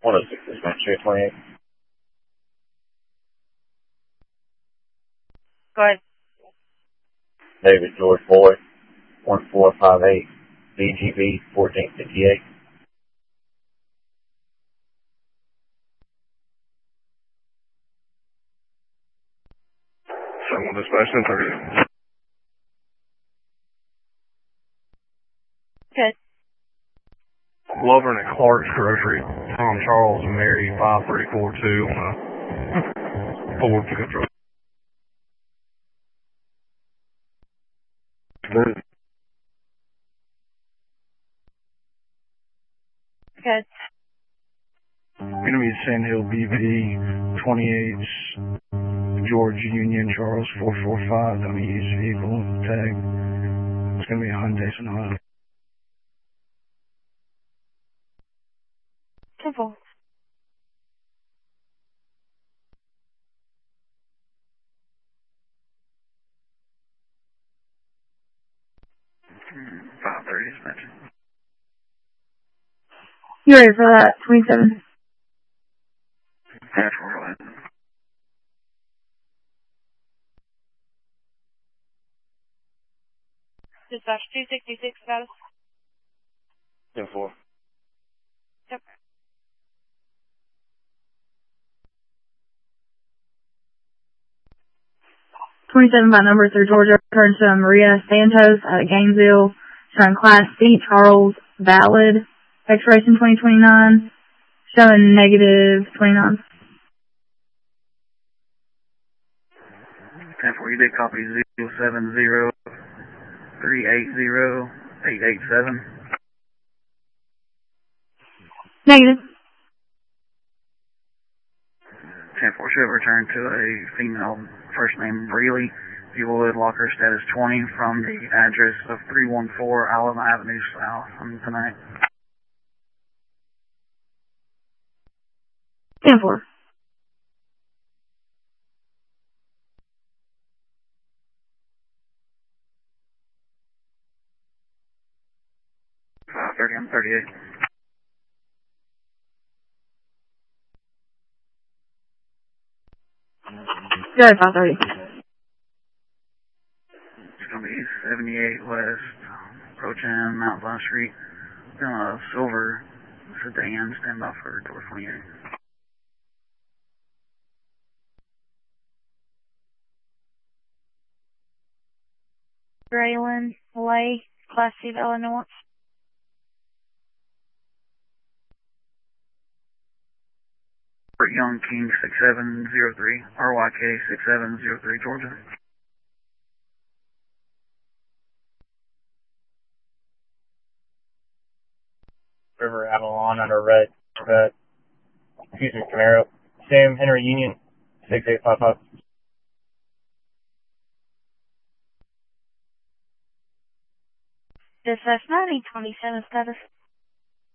106 dispatch, 28. Go ahead. David George Boyd, 1458, BGB 1458. Someone dispatch 1030. Good. Lovern at Clark's Grocery. Tom, Charles, and Mary, 5342 on a Ford pickup truck. Good. Vietnamese Sandhill BV 28 George Union Charles 445 WE's vehicle tag. It's going to be a Hyundai Sonata. 10-4. Hmm, 530 is mentioned. You ready for that? 27. That's right. Dispatch 266 status. 10-4. Yep. $27 by number through Georgia. Returns to Maria Santos at Gainesville. Showing Class C Charles valid. Expiration 2029. Showing negative 29. 10-4, you did copy 070-380-887. Negative. 10-4 should return to a female first name Breeley. If you would, locker status 20 from the address of 314 Alabama Avenue South on tonight. 10-4. I'm 38. Go ahead, 530. It's going to be 78 West, approaching Mount Zion Street. Silver sedan, stand by for door 28. Braylon Lay, Class C Illinois. Young King 6703, RYK 6703, Georgia. River Avalon under red Corvette. Camaro. Sam Henry Union 6855. Dispatch 9027 status.